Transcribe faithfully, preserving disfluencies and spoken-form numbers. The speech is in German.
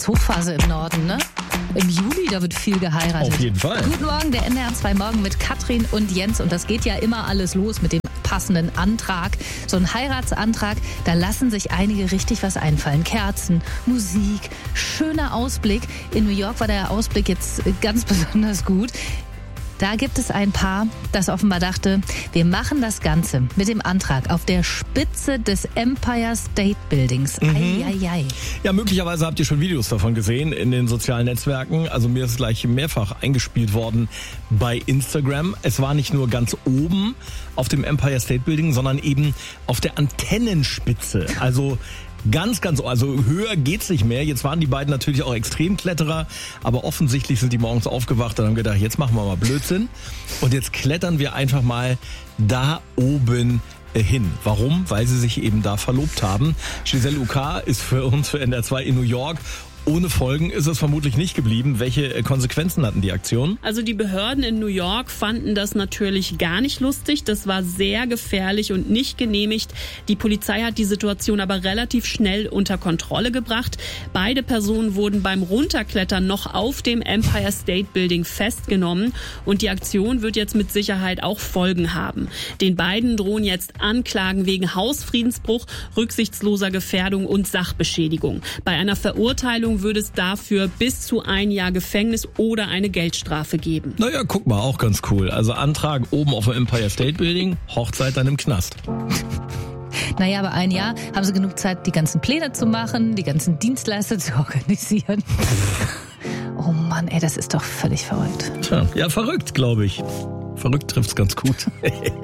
Hochphase im Norden, ne? Im Juli, da wird viel geheiratet. Auf jeden Fall. Guten Morgen, der N D R zwei Morgen mit Katrin und Jens. Und das geht ja immer alles los mit dem passenden Antrag. So ein Heiratsantrag, da lassen sich einige richtig was einfallen. Kerzen, Musik, schöner Ausblick. In New York war der Ausblick jetzt ganz besonders gut. Da gibt es ein Paar, das offenbar dachte, wir machen das Ganze mit dem Antrag auf der Spitze des Empire State Buildings. Mhm. Ei, ei, ei. Ja, möglicherweise habt ihr schon Videos davon gesehen in den sozialen Netzwerken. Also mir ist es gleich mehrfach eingespielt worden bei Instagram. Es war nicht nur ganz oben auf dem Empire State Building, sondern eben auf der Antennenspitze. Also Ganz, ganz, also höher geht's nicht mehr. Jetzt waren die beiden natürlich auch Extremkletterer, aber offensichtlich sind die morgens aufgewacht und haben gedacht, jetzt machen wir mal Blödsinn. Und jetzt klettern wir einfach mal da oben hin. Warum? Weil sie sich eben da verlobt haben. Giselle Uka ist für uns, für N D R zwei in New York. Ohne Folgen ist es vermutlich nicht geblieben. Welche Konsequenzen hatten die Aktion? Also die Behörden in New York fanden das natürlich gar nicht lustig. Das war sehr gefährlich und nicht genehmigt. Die Polizei hat die Situation aber relativ schnell unter Kontrolle gebracht. Beide Personen wurden beim Runterklettern noch auf dem Empire State Building festgenommen. Und die Aktion wird jetzt mit Sicherheit auch Folgen haben. Den beiden drohen jetzt Anklagen wegen Hausfriedensbruch, rücksichtsloser Gefährdung und Sachbeschädigung. Bei einer Verurteilung würde es dafür bis zu ein Jahr Gefängnis oder eine Geldstrafe geben. Naja, guck mal, auch ganz cool. Also Antrag oben auf dem Empire State Building, Hochzeit dann im Knast. Naja, aber ein Jahr haben sie genug Zeit, die ganzen Pläne zu machen, die ganzen Dienstleister zu organisieren. Oh Mann, ey, das ist doch völlig verrückt. Tja, ja, verrückt, glaube ich. Verrückt trifft's ganz gut.